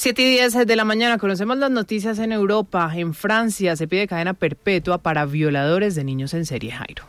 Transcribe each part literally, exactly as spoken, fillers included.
Siete y diez de la mañana, conocemos las noticias en Europa. En Francia se pide cadena perpetua para violadores de niños en serie, Jairo.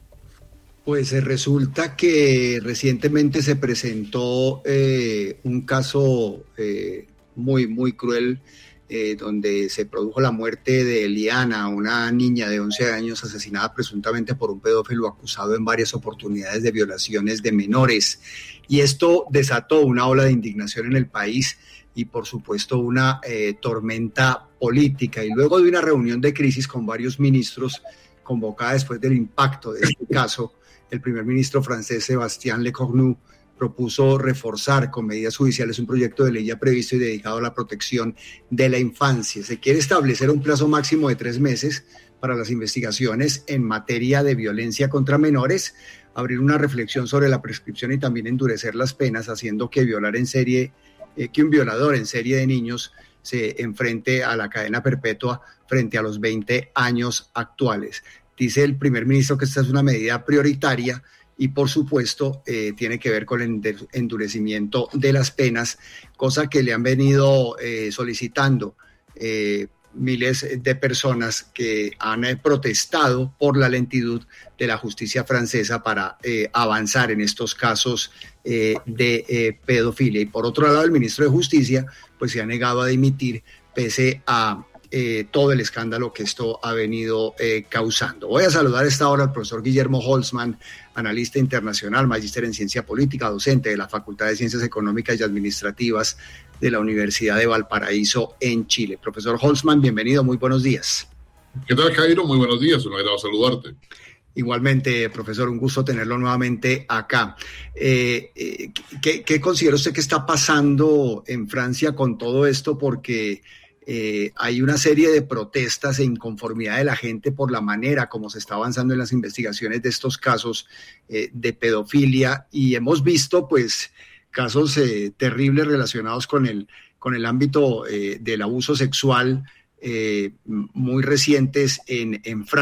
Pues eh, resulta que recientemente se presentó eh, un caso eh, muy, muy cruel, eh, donde se produjo la muerte de Eliana, una niña de once años asesinada presuntamente por un pedófilo acusado en varias oportunidades de violaciones de menores. Y esto desató una ola de indignación en el país y por supuesto una eh, tormenta política. Y luego de una reunión de crisis con varios ministros convocada después del impacto de este caso, el primer ministro francés Sébastien Lecornu propuso reforzar con medidas judiciales un proyecto de ley ya previsto y dedicado a la protección de la infancia. Se quiere establecer un plazo máximo de tres meses para las investigaciones en materia de violencia contra menores, abrir una reflexión sobre la prescripción y también endurecer las penas, haciendo que violar en serie, eh, que un violador en serie de niños se enfrente a la cadena perpetua frente a los veinte años actuales. Dice el primer ministro que esta es una medida prioritaria y por supuesto eh, tiene que ver con el endurecimiento de las penas, cosa que le han venido eh, solicitando eh, miles de personas que han eh, protestado por la lentitud de la justicia francesa para eh, avanzar en estos casos eh, de eh, pedofilia. Y por otro lado, el ministro de Justicia pues se ha negado a dimitir pese a Eh, todo el escándalo que esto ha venido eh, causando. Voy a saludar a esta hora al profesor Guillermo Holzmann, analista internacional, magíster en ciencia política, docente de la Facultad de Ciencias Económicas y Administrativas de la Universidad de Valparaíso en Chile. Profesor Holzmann, bienvenido, muy buenos días. ¿Qué tal, Jairo? Muy buenos días, un agrado saludarte. Igualmente, profesor, un gusto tenerlo nuevamente acá. Eh, eh, ¿qué, ¿Qué considera usted que está pasando en Francia con todo esto? Porque Eh, hay una serie de protestas e inconformidad de la gente por la manera como se está avanzando en las investigaciones de estos casos eh, de pedofilia y hemos visto pues casos eh, terribles relacionados con el, con el ámbito eh, del abuso sexual eh, muy recientes en, en Francia.